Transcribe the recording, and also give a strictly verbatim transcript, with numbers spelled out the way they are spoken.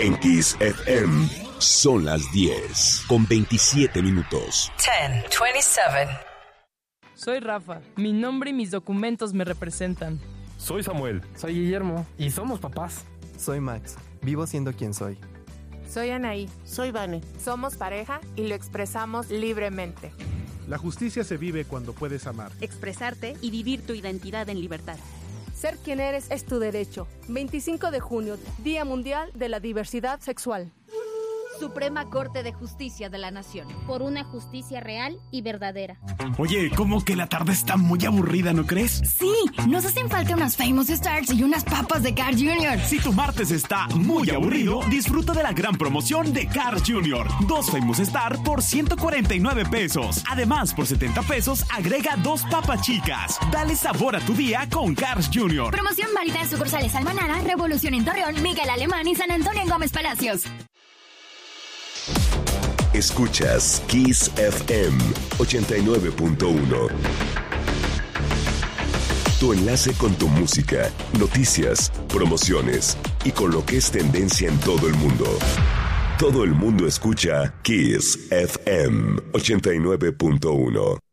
En Kiss F M son las diez con veintisiete minutos. diez, veintisiete. Soy Rafa. Mi nombre y mis documentos me representan. Soy Samuel. Soy Guillermo. Y somos papás. Soy Max. Vivo siendo quien soy. Soy Anaí. Soy Vane. Somos pareja y lo expresamos libremente. La justicia se vive cuando puedes amar, expresarte y vivir tu identidad en libertad. Ser quien eres es tu derecho. veinticinco de junio, Día Mundial de la Diversidad Sexual. Suprema Corte de Justicia de la Nación. Por una justicia real y verdadera. Oye, como que la tarde está muy aburrida, ¿no crees? Sí, nos hacen falta unas Famous Stars y unas papas de Carl's junior Si tu martes está muy aburrido, disfruta de la gran promoción de Carl's junior Dos Famous Star por ciento cuarenta y nueve pesos. Además, por setenta pesos, agrega dos papas chicas. Dale sabor a tu día con Carl's junior Promoción válida en sucursales Almanara, Revolución en Torreón, Miguel Alemán y San Antonio en Gómez Palacios. Escuchas Kiss F M ochenta y nueve punto uno. Tu enlace con tu música, noticias, promociones y con lo que es tendencia en todo el mundo. Todo el mundo escucha Kiss F M ochenta y nueve punto uno.